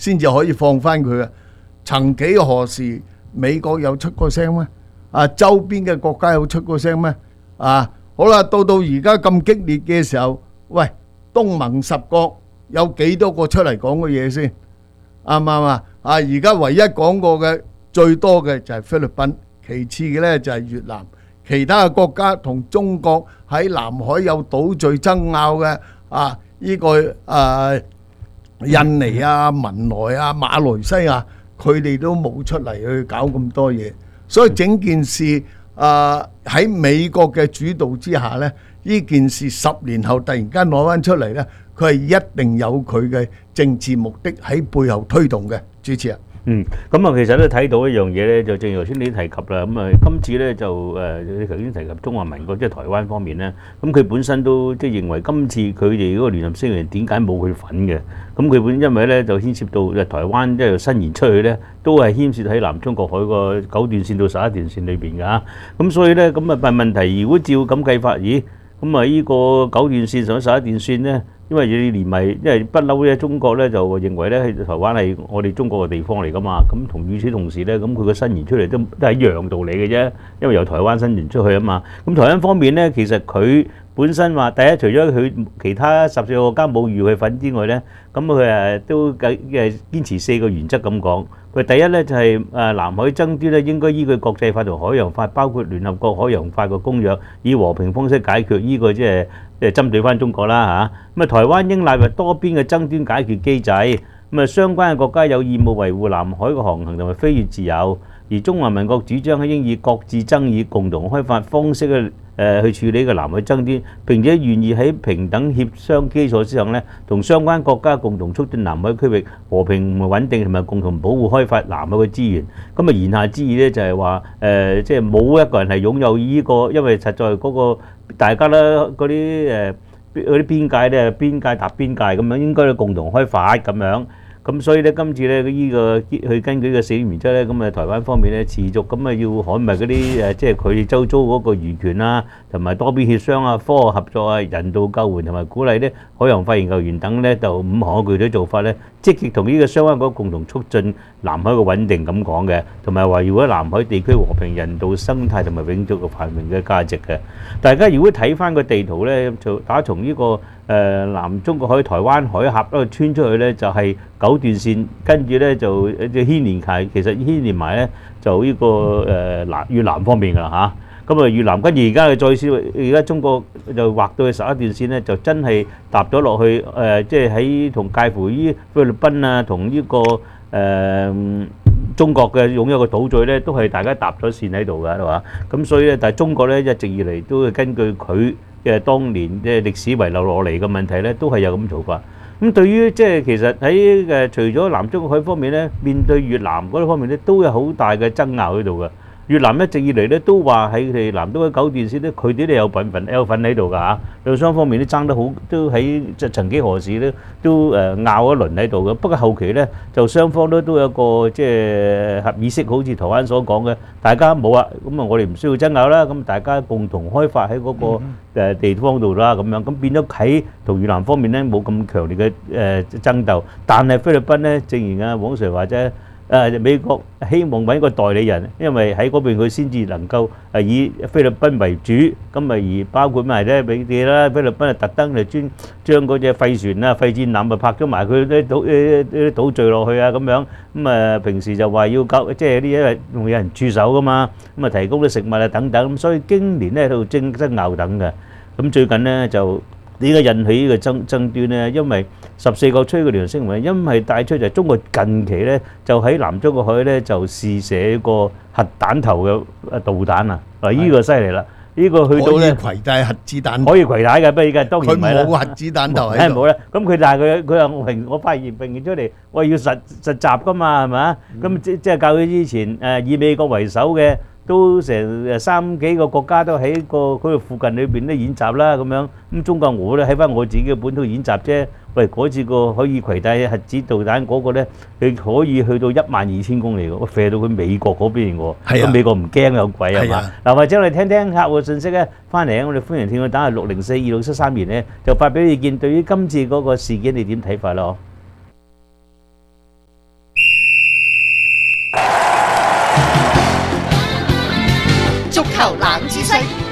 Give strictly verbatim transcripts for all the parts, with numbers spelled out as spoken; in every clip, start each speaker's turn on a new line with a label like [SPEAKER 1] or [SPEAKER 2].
[SPEAKER 1] 先至可以放翻佢嘅。曾幾何時美國有出過聲咩？啊，周邊嘅國家有出過聲咩？啊，好啦，到到而家咁激烈嘅時候，喂，東盟十國有幾多個出嚟講嘅嘢先？啱唔啱啊？啊，而家唯一講過嘅最多嘅就係菲律賓，其次嘅呢就係越南，其他嘅國家同中國喺南海有島嶼爭拗嘅啊，呢個誒印尼啊、文萊啊、馬來西亞，佢哋都冇出嚟去搞咁多嘢，所以整件事誒喺美國嘅主導之下呢，呢件事十年後突然間攞翻出嚟呢，佢係一定有佢嘅政治目的喺背後推動嘅。主持人，
[SPEAKER 2] 嗯，咁啊，其實都睇到一樣嘢咧，就正如頭先你提及啦，咁啊，今次咧就誒，你頭先提及中華民國即係台灣方面咧，咁佢本身都即係認為今次佢哋嗰個聯合聲明點解冇佢份嘅？咁佢本因為咧就牽涉到誒台灣即係伸延出去咧，都係牽涉喺南中國海個九段線到十一段線裏邊㗎，咁所以咧咁啊，但問題如果照咁計法，咦，咁啊呢個九段線上十一段線咧？因為你連埋，因為不嬲咧，中國咧就認為咧，台灣係我哋中國嘅地方嚟噶嘛。咁同與此同時咧，咁佢個伸延出嚟都都係一樣道理嘅啫。因為由台灣伸延出去啊嘛。咁台灣方面咧，其實佢本身話第一，除咗佢其他十四個國家冇預佢份之外咧，咁佢誒都誒堅持四個原則咁講。佢第一咧就係誒南海爭端咧應該依據國際法同海洋法，包括聯合國海洋法嘅公約，以和平方式解決。依個即係即係針對翻中國啦嚇。咁啊，台灣應納入多邊嘅爭端解決機制。咁啊，相關嘅國家有義務維護南海嘅航行同埋飛越自由。而中華民國主張係應以各自爭議、共同開發方式嘅誒去處理呢個南海爭端，並且願意喺平等協商基礎之上咧，同相關國家共同促進南海區域和平穩定同埋共同保護開發南海嘅資源。咁啊，言下之意咧就係話誒，即係冇一個人係擁有呢個，因為實在嗰個大家咧嗰啲誒嗰啲邊界咧邊界搭邊界咁樣，應該都共同開發咁樣。咁所以咧，今次咧呢個去根據個四點原則咧，咁啊台灣方面咧持續咁啊要捍衞嗰啲誒，即係佢哋周遭嗰個漁權啊，同埋多邊協商啊、科學合作啊、人道救援同埋鼓勵咧海洋法研究員等咧，就五項嘅具體做法咧，積極同呢個相關國共同促進南海嘅穩定咁講嘅，同埋話如果南海地區和平、人道生態同埋永續嘅繁榮嘅價值嘅。大家如果睇翻個地圖咧，就打從呢個誒南中國海、台灣海峽嗰度穿出去咧，就係九段線，跟住咧就即係牽連埋，其實牽連埋咧就呢個誒南越南方面㗎啦嚇。咁啊越南跟住而家嘅再燒，而家中國就劃到去十一段線咧，就真係搭咗落去誒，即係喺同介乎於菲律賓啊同呢個誒中國嘅擁有個島嶼咧，都係大家搭咗線喺度㗎，係嘛？咁所以咧，但係中國咧一直以嚟都係根據佢嘅當年即係歷史遺留落嚟嘅問題咧，都係有咁做法。咁對於即係其實喺誒除咗南中國海方面咧，面對越南嗰方面咧，都有好大嘅爭拗喺度嘅。越南一直以嚟咧都話喺佢哋南中國九段線咧，佢哋都有份份有份喺度㗎嚇。兩雙方面都爭得好，都喺即係曾幾何時咧都誒拗一輪喺度嘅。不過後期咧就雙方都都有一個即係合意識，好似台灣所講嘅，大家冇啊，咁啊我哋唔需要爭拗啦，咁大家共同開發喺嗰個誒地方度啦，咁樣咁變咗喺同越南方面咧冇咁強烈嘅誒爭鬥，但係菲律賓咧，正如啊黃 Sir 話啫。誒美國希望揾個代理人，因為喺嗰邊佢先至能夠誒以菲律賓為主，咁咪而包括埋咧俾啲啦，菲律賓啊特登嚟專將嗰隻廢船啊、廢戰艦咪拍咗埋佢啲島誒啲島墜落去啊咁樣，咁啊平時就話要救，即係啲因為仲有人駐守噶嘛，咁啊提供啲食物啊等等，咁所以經年咧喺度爭爭拗等嘅，咁最近咧就。點解引起呢個爭爭端咧？因為十四國吹嘅聯合聲明，因為帶出就係中國近期咧就喺南中國海咧就試射個核彈頭嘅導彈啊！嗱，呢個犀利啦！呢個去到咧
[SPEAKER 1] 可以攜帶核子彈，
[SPEAKER 2] 可以攜帶嘅，不過而家當然唔係啦。
[SPEAKER 1] 佢冇核子彈頭喺度。
[SPEAKER 2] 冇啦。咁佢但係佢佢又平，我發現並出嚟，我要實實習噶嘛，係咪啊？咁即即係較佢之前誒以美國為首嘅。都成誒三幾個國家都喺個嗰度附近裏邊都演習啦咁樣，咁中國我咧喺翻我自己嘅本土演習啫。喂，嗰次個可以攜帶核子導彈嗰個咧，佢可以去到一萬二千公里嘅，我飛到去美國嗰邊喎。係啊，美國唔驚有鬼係嘛？嗱，或者我哋聽聽客戶信息咧，翻嚟我哋歡迎聽佢打係六零四二六七三年咧，就發表意見，對於今次嗰個事件你點睇法咯？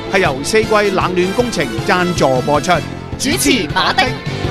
[SPEAKER 3] 係由四季冷暖工程贊助播出。
[SPEAKER 4] 主持馬的。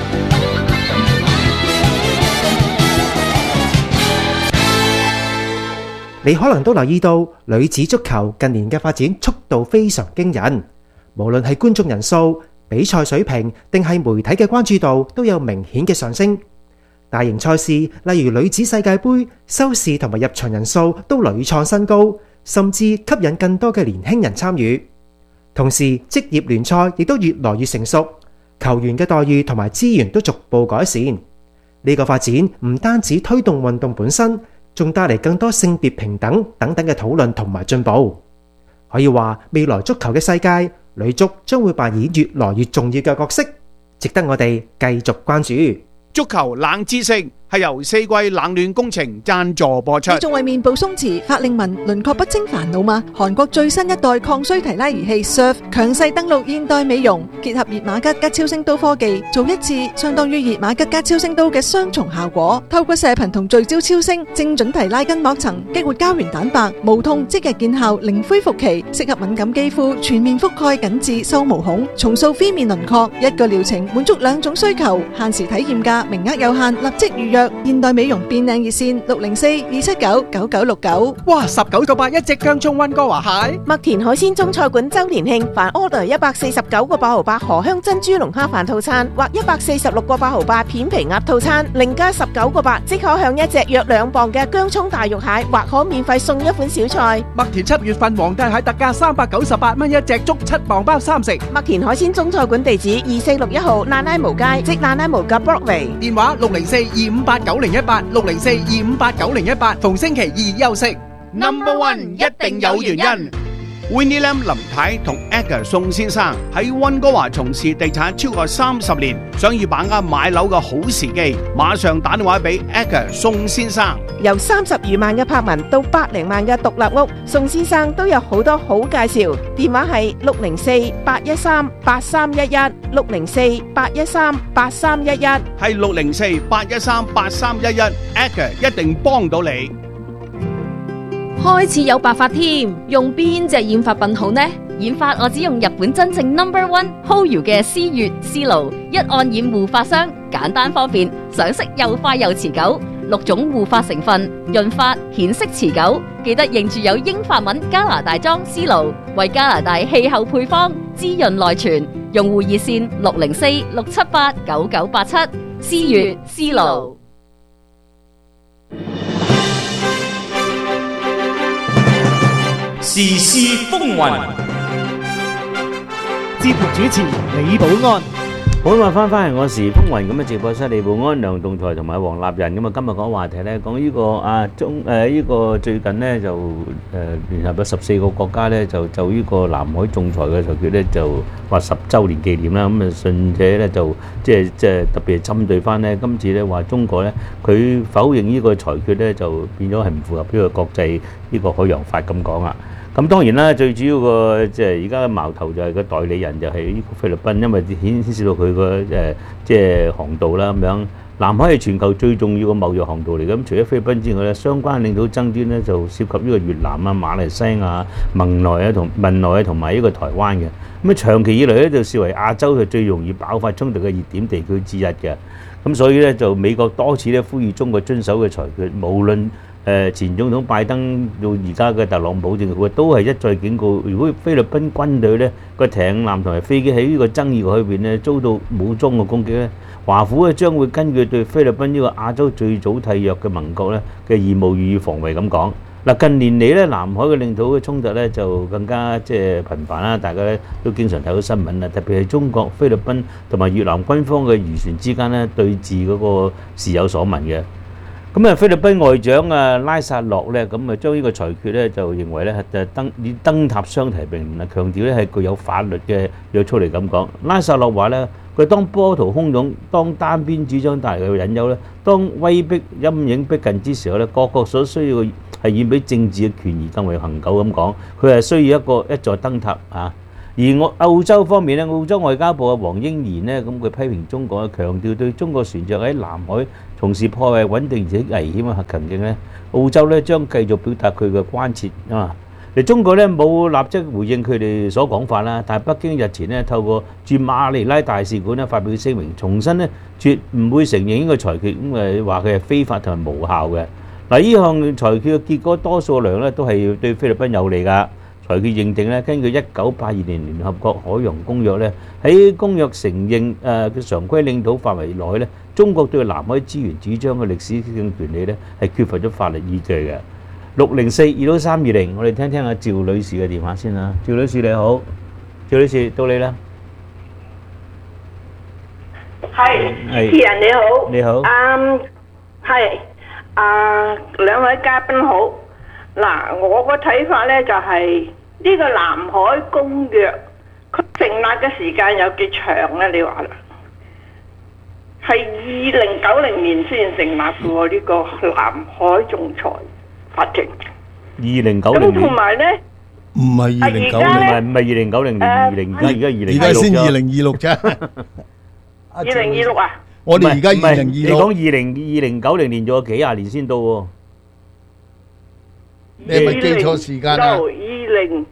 [SPEAKER 5] 你可能都留意到女子足球近年嘅發展速度非常驚人，無論係觀眾人數、比賽水平定係媒體嘅關注度都有明顯嘅上升。大型賽事例如女子世界盃收視同埋入場人數都屢創新高，甚至吸引更多嘅年輕人參與。同時職業聯賽亦都越來越成熟，球員嘅待遇同埋資源都逐步改善。呢個發展唔單止推動運動本身，仲帶嚟更多性別平等等等嘅討論同埋進步。可以話未來足球嘅世界，女足將會扮演越來越重要嘅角色，值得我哋繼續關注。
[SPEAKER 3] 足球冷知識係由四季冷暖工程贊助播出。
[SPEAKER 6] 你仲為面部鬆弛、法令紋、輪廓不清煩惱嗎？韓國最新一代抗衰提拉儀器 S U R F 強勢登陸現代美容，結合熱瑪吉加超聲刀科技，做一次相當於熱瑪吉加超聲刀嘅雙重效果。透過射頻同聚焦超聲，精準提拉筋膜層，激活膠原蛋白，無痛即日見效，零恢復期，適合敏感肌膚，全面覆蓋緊致收毛孔，重塑飛面輪廓。一個療程滿足兩種需求，限時體驗價，名額有限，立即預約。現代美容變靚熱線六零四二七九九九六九。
[SPEAKER 7] 哇，十九個八一隻姜葱溫哥華蟹。
[SPEAKER 8] 麥田海鮮中菜館周年慶，凡 order 一百四十九個八毫八荷香珍珠龍蝦飯套餐，或一百四十六個八毫八片皮鴨套餐，另加十九個八，即可享一隻約兩磅嘅姜葱大肉蟹，或可免費送一款小菜。
[SPEAKER 7] 麥田七月份皇帝蟹特價三百九十八蚊一隻，足七磅包三食。
[SPEAKER 8] 麥田海鮮中菜館地址二四六一號蘭拉毛街，即蘭拉毛嘅 Broadway。
[SPEAKER 7] 電話六零四二五八九零一八六零四二五八九零一八，逢星期二休息。
[SPEAKER 3] Number One 一定有原因。Winnie Lam 林太同 Edgar 宋先生喺溫哥華從事地產超過三十年，想要把握買樓嘅好時機，馬上打電話俾 Edgar 宋先生。
[SPEAKER 8] 由三十餘萬嘅柏文到百零萬嘅獨立屋，宋先生都有好多好介紹。電話係六零四八一三八三一一，六零四八一三八三一一，
[SPEAKER 3] 係六零四八一三八三一一 ，Edgar 一定幫到你。
[SPEAKER 4] 開始有白髮添，用邊隻染髮品好呢？染髮我只用日本真正 number one Hoyu 嘅思悅思路一按染護髮霜，簡單方便，上色又快又持久。六種護髮成分，潤髮顯色持久。記得認住有英法文加拿大裝思路，為加拿大氣候配方，滋潤內存。用戶熱線六零四六七八九九八七，思悅思路。
[SPEAKER 9] 時事風雲，
[SPEAKER 7] 節目主持李寶安。
[SPEAKER 2] 好咁啊，翻返嚟我時風雲咁嘅直播室，李寶安、梁棟才同埋黃立仁咁啊，今日講話題咧，講呢個啊中誒呢個最近咧就誒聯合咗十四個國家咧，就就呢個南海仲裁嘅裁決咧，就話十週年紀念啦。咁啊，順者咧就即係即係特別係針對翻咧，今次咧話中國咧佢否認呢個裁決咧，就變咗係唔符合呢個國際呢個海洋法咁講啊。咁當然啦，最主要個即係而家嘅矛頭就係個代理人就係呢個菲律賓，因為顯顯示到佢個誒即係航道啦咁樣。南海係全球最重要嘅貿易航道嚟嘅，咁除咗菲律賓之外咧，相關領土爭端咧就涉及呢個越南啊、馬來西亞、文萊啊同文萊啊同埋呢個台灣嘅。咁啊長期以來咧就視為亞洲係最容易爆發衝突嘅熱點地區之一嘅。咁所以咧就美國多次咧呼籲中國遵守嘅裁決，無論誒前總統拜登到而家嘅特朗普政府都係一再警告，如果菲律賓軍隊咧個艇艦同埋飛機喺呢個爭議海邊咧遭到武裝嘅攻擊咧，華府咧將會根據對菲律賓呢個亞洲最早締約嘅盟國咧嘅義務予以防衛咁講。嗱近年嚟咧，南海嘅領土嘅衝突咧就更加即係頻繁啦，大家咧都經常睇到新聞啦，特別係中國、菲律賓同埋越南軍方嘅漁船之間咧對峙嗰個時有所聞嘅。咁啊，菲律賓外長啊拉薩洛咧，咁啊將呢個裁決咧就認為咧係登以燈塔相提並論啊，強調咧係具有法律嘅約束力咁講。拉薩洛話咧，佢當波濤洶湧、當單邊主張帶嚟嘅隱憂咧、當威逼陰影逼近之時候咧，各國所需要嘅係遠比政治嘅權宜更為恒久咁講。佢係需要一個一座燈塔啊！而澳澳洲方面咧，澳洲外交部嘅黃英賢咧，咁佢批評中國，強調對中國船隻喺南海從事破壞穩定而且危險嘅核行徑咧，澳洲咧將繼續表達佢嘅關切啊！ 嚟中國咧冇立即回應佢哋所講法啦，但係北京日前咧透過駐馬尼拉大使館咧發表聲明，重申咧絕唔會承認呢個裁決，咁誒話佢係非法同埋無效嘅。嗱，呢項裁決嘅結果多數量咧都係對菲律賓有利㗎。裁決認定咧，根據一九八二年聯合國海洋公約咧，喺公約承認誒嘅常規領土範圍內咧，中國對南海資源主張嘅歷史性權利咧係缺乏咗法律依據嘅。六零四二到三二零，我哋聽聽阿趙女士嘅電話先啦。趙女士你好，趙女士到你啦。
[SPEAKER 10] 係，
[SPEAKER 2] 係
[SPEAKER 10] 主持人你好。
[SPEAKER 2] 你好。
[SPEAKER 10] 嗯，係，啊兩位嘉賓好。嗱，我個睇法咧就係呢個南海公約，佢成立嘅時間有幾長咧？你話啦，係二零九零年先成立嘅喎，呢個南海仲裁法庭。
[SPEAKER 2] 二零九零
[SPEAKER 10] 咁
[SPEAKER 2] 年。
[SPEAKER 10] 同埋咧，
[SPEAKER 1] 唔係二零九零，
[SPEAKER 2] 唔係唔係二零九零年，二零而家而家二零
[SPEAKER 1] 而家先二零二六啫。
[SPEAKER 10] 二零二六啊？
[SPEAKER 1] 我哋而家二零二
[SPEAKER 2] 你
[SPEAKER 1] 六。
[SPEAKER 2] 講二零二零九零年仲有幾廿年先到喎？
[SPEAKER 1] 你係咪記錯時間啊？
[SPEAKER 10] 二零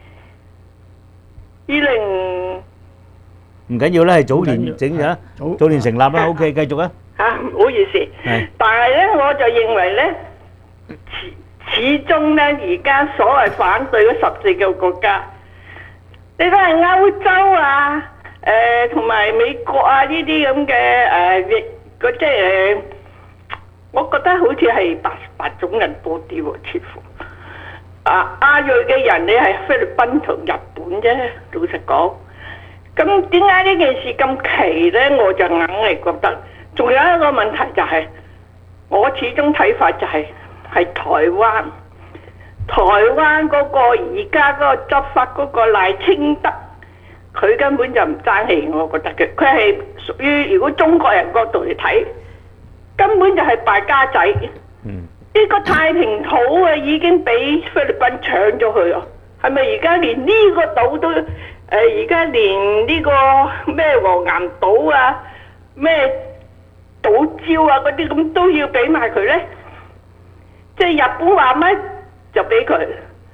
[SPEAKER 10] 二零
[SPEAKER 2] 唔緊要啦，係早年整嘅，早年成立啦。OK，繼續啊。
[SPEAKER 10] 嚇，唔好意思。
[SPEAKER 2] 係。
[SPEAKER 10] 但係咧，我就認為咧，始始終咧，而家所謂反對嗰十四個國家，你都係歐洲啊，誒同埋美國啊呢啲咁嘅誒，亦嗰即係誒，我覺得好似係白白種人多啲喎，似乎。啊，亞裔嘅人你係菲律賓同日本啫，老實講。咁點解呢件事咁奇呢？我就硬係覺得，仲有一個問題就係、是，我始終睇法就係、是、係台灣，台灣嗰個而家嗰個執法嗰個賴清德，佢根本就唔爭氣，我覺得嘅，佢係屬於如果中國人角度嚟睇，根本就係敗家仔。
[SPEAKER 2] 嗯。
[SPEAKER 10] 呢個太平島啊，已經俾菲律賓搶咗去啊！係咪而家連呢個島都誒？而家連呢個咩黃岩島啊、咩島礁啊嗰啲咁都要俾埋佢呢？即係日本話乜就俾佢，誒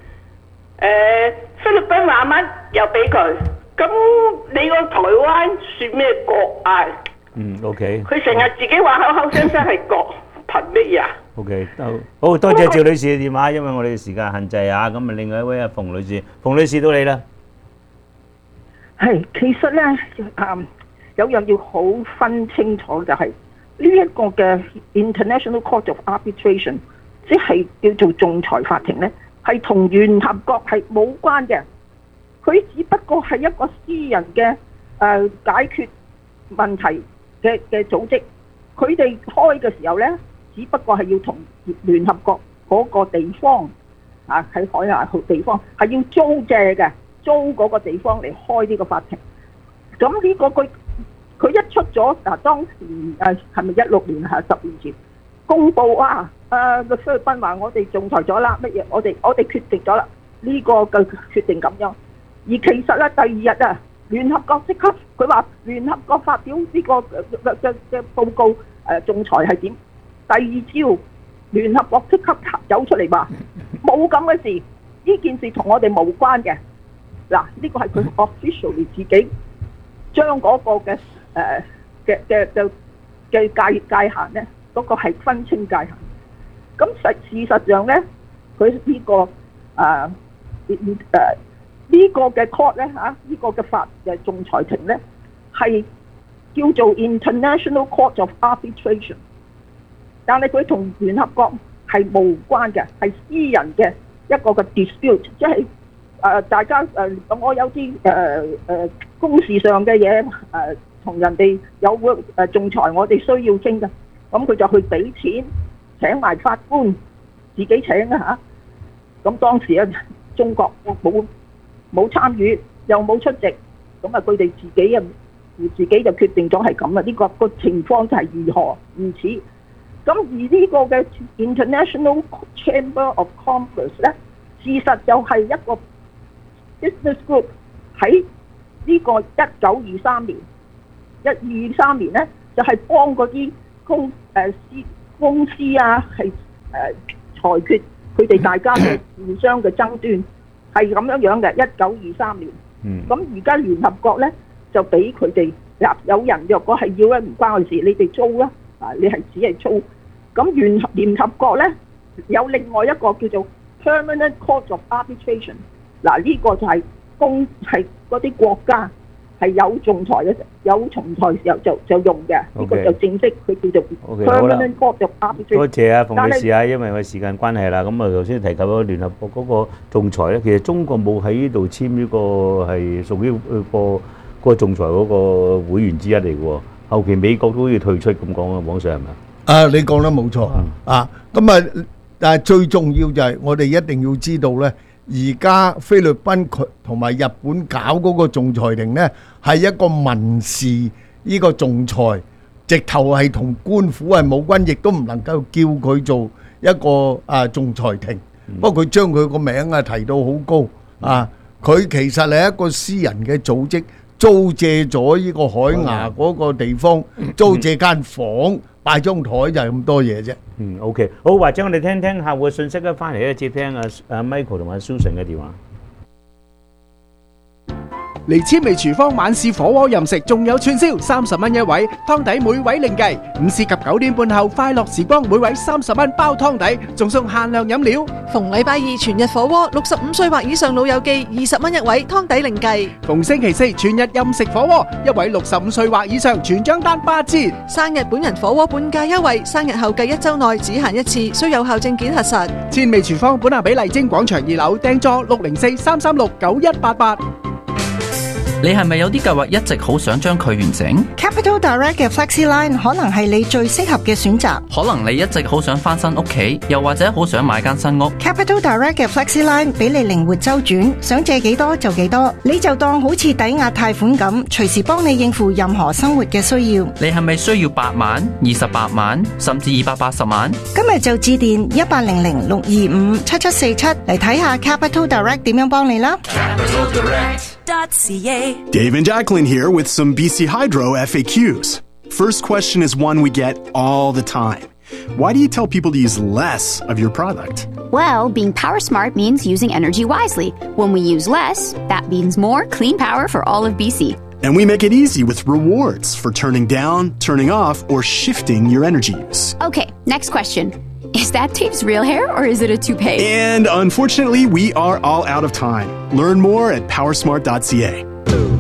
[SPEAKER 10] 菲律賓話乜又俾佢，咁你個台灣算咩國啊？
[SPEAKER 2] 嗯 ，OK。
[SPEAKER 10] 佢成日自己話口口聲聲係國，憑乜嘢啊？
[SPEAKER 2] OK，好多謝趙女士嘅電話，因為我哋時間限制啊，咁啊另外一位阿馮女士，馮女士到你啦。
[SPEAKER 11] 係，其實咧，誒有樣要好分清楚就係呢一個嘅 International Court of Arbitration，即係叫做仲裁法庭咧，係同聯合國係冇關嘅，佢只不過係一個私人嘅誒解決問題嘅嘅組織，佢哋開嘅時候咧。只不過係要同聯合國嗰個地方啊，喺海牙號地方係要租借嘅，租嗰個地方嚟開呢個法庭。咁呢個佢佢一出咗嗱，當時誒係咪一六年係十年前公佈啊？誒個菲律賓話我哋仲裁咗啦，乜嘢？我哋我哋決定咗啦，呢個嘅決定咁樣。而其實咧，第二日啊，聯合國即刻佢話聯合國發表呢個嘅嘅嘅報告誒，仲裁係點？第二朝，聯合國即刻走出嚟話冇咁嘅事，呢件事同我哋無關嘅。嗱，呢個係佢 officially 自己將嗰個嘅誒嘅嘅嘅嘅界界限咧，嗰個係分清界限。咁實事實上咧，佢呢個誒誒呢個嘅 court 咧嚇，呢個嘅法嘅仲裁庭咧係叫做 International Court of Arbitration。但係佢同聯合國係無關嘅，係私人嘅一個嘅 dispute， 即係誒大家誒咁我有啲誒誒公事上嘅嘢誒同人哋有個誒仲裁，我哋需要傾嘅，咁佢就去俾錢請埋法官，自己請啊嚇。咁當時咧中國冇冇參與，又冇出席，咁啊佢哋自己啊自己就決定咗係咁啦。呢個個情況就係如何如此。咁而呢個嘅 International Chamber of Commerce 咧，事實就係一個 business group 喺呢個一九二三年、一二三年咧，就係幫嗰啲公誒司公司啊，係誒裁決佢哋大家嘅互相嘅爭端， 係咁樣樣嘅，一九二三年。
[SPEAKER 2] 嗯。
[SPEAKER 11] 咁而家聯合國咧就俾佢哋嗱，有人若果係要咧，唔關我事，你哋租啦，啊，你係只係租。咁聯合聯合國咧有另外一個叫做 Permanent Court of Arbitration， 嗱呢個就係公係嗰啲國家係有仲裁嘅，有仲裁時候就就用嘅，呢個就正式佢叫做 Permanent Court of Arbitration。
[SPEAKER 2] 多謝啊，馮女士啊，因為我時間關係啦，咁啊頭先提及咗聯合國嗰個仲裁咧，其實中國冇喺呢度簽呢個係屬於個嗰個仲裁嗰個會員之一嚟嘅喎，後期美國都要退出咁講啊，網上係咪啊？
[SPEAKER 1] 啊，你講得冇錯啊！咁啊，但係最重要就係我哋一定要知道咧，而家菲律賓佢同埋日本搞嗰個仲裁庭咧，係一個民事呢個仲裁，直頭係同官府係冇關，亦都唔能夠叫佢做一個啊仲裁庭。不過佢將佢個名啊提到好高啊，佢其實係一個私人嘅組織，租借咗呢個海牙嗰個地方，租借間房。擺張台就係咁多嘢啫。
[SPEAKER 2] 嗯 ，OK， 好，或者我哋聽聽客戶嘅信息咧，翻嚟咧接聽阿阿 Michael 同埋 Susan 嘅電話。
[SPEAKER 7] 嚟千味廚房晚市火鍋任食，仲有串燒，三十蚊一位，湯底每位另計。午市及九點半後快樂時光，每位三十蚊包湯底，仲送限量飲料。
[SPEAKER 6] 逢禮拜二全日火鍋，六十五歲或以上老友記二十蚊一位，湯底另計。
[SPEAKER 7] 逢星期四全日任食火鍋，一位六十五歲或以上全張單八折。
[SPEAKER 6] 生日本人火鍋半價優惠，生日後計一週內只限一次，需有效證件核實。
[SPEAKER 7] 千味廚房本下比麗晶廣場二樓，訂座六零四三三六九一八八。
[SPEAKER 12] 你係咪有啲計劃一直好想將佢完成？
[SPEAKER 13] Capital Direct 嘅 FlexiLine 可能係你最適合嘅選擇。
[SPEAKER 12] 可能你一直好想翻新屋企，又或者好想買間新屋。
[SPEAKER 13] Capital Direct 嘅 FlexiLine 俾你靈活周轉，想借幾多就幾多，你就當好似抵押貸款咁，隨時幫你應付任何生活嘅需要。
[SPEAKER 12] 你係咪需要八萬、二十八萬，甚至二百八十萬？
[SPEAKER 13] 今日就致電一八零零六二五七七四七嚟睇下 Capital Direct 點樣幫你啦。
[SPEAKER 14] Dave and Jacqueline here with some B C Hydro F A Qs. First question is one we get all the time. Why do you tell people to use less of your product?
[SPEAKER 15] Well, being power smart means using energy wisely. When we use less, that means more clean power for all of B C.
[SPEAKER 14] And we make it easy with rewards for turning down, turning off, or shifting your energy use.
[SPEAKER 15] Okay, next question. Is that Dave's real hair or is it a toupee?
[SPEAKER 14] And unfortunately, we are all out of time. Learn more at powersmart dot c a.